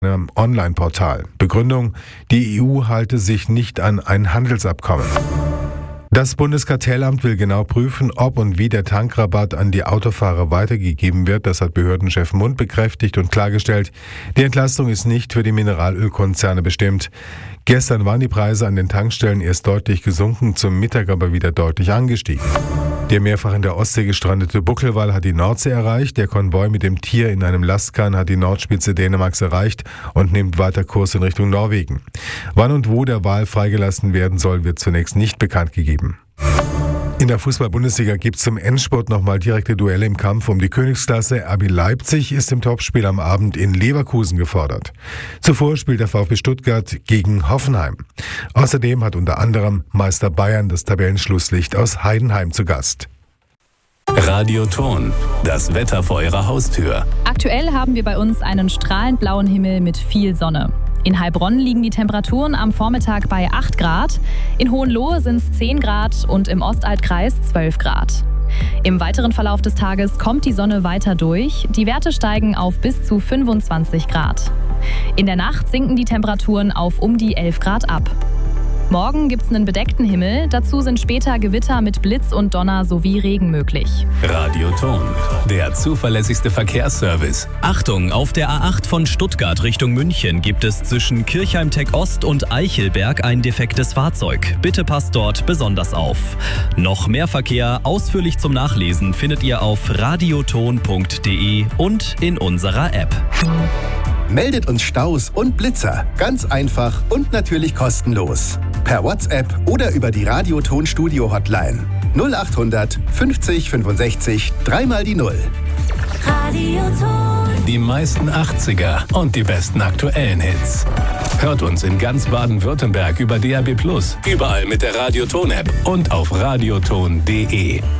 einem Online-Portal. Begründung: Die EU halte sich nicht an ein Handelsabkommen. Das Bundeskartellamt will genau prüfen, ob und wie der Tankrabatt an die Autofahrer weitergegeben wird. Das hat Behördenchef Mund bekräftigt und klargestellt. Die Entlastung ist nicht für die Mineralölkonzerne bestimmt. Gestern waren die Preise an den Tankstellen erst deutlich gesunken, zum Mittag aber wieder deutlich angestiegen. Der mehrfach in der Ostsee gestrandete Buckelwal hat die Nordsee erreicht. Der Konvoi mit dem Tier in einem Lastkahn hat die Nordspitze Dänemarks erreicht und nimmt weiter Kurs in Richtung Norwegen. Wann und wo der Wal freigelassen werden soll, wird zunächst nicht bekannt gegeben. In der Fußball-Bundesliga gibt es zum Endspurt nochmal direkte Duelle im Kampf um die Königsklasse. RB Leipzig ist im Topspiel am Abend in Leverkusen gefordert. Zuvor spielt der VfB Stuttgart gegen Hoffenheim. Außerdem hat unter anderem Meister Bayern das Tabellenschlusslicht aus Heidenheim zu Gast. Radioton, das Wetter vor Ihrer Haustür. Aktuell haben wir bei uns einen strahlend blauen Himmel mit viel Sonne. In Heilbronn liegen die Temperaturen am Vormittag bei 8 Grad, in Hohenlohe sind es 10 Grad und im Ostaltkreis 12 Grad. Im weiteren Verlauf des Tages kommt die Sonne weiter durch, die Werte steigen auf bis zu 25 Grad. In der Nacht sinken die Temperaturen auf um die 11 Grad ab. Morgen gibt es einen bedeckten Himmel, dazu sind später Gewitter mit Blitz und Donner sowie Regen möglich. Radioton, der zuverlässigste Verkehrsservice. Achtung, auf der A8 von Stuttgart Richtung München gibt es zwischen Kirchheim-Tech Ost und Eichelberg ein defektes Fahrzeug. Bitte passt dort besonders auf. Noch mehr Verkehr ausführlich zum Nachlesen findet ihr auf radioton.de und in unserer App. Meldet uns Staus und Blitzer. Ganz einfach und natürlich kostenlos. Per WhatsApp oder über die Radioton Studio Hotline. 0800 50 65 3 die 0. Radioton. Die meisten 80er und die besten aktuellen Hits. Hört uns in ganz Baden-Württemberg über DAB+, überall mit der Radioton-App und auf radioton.de.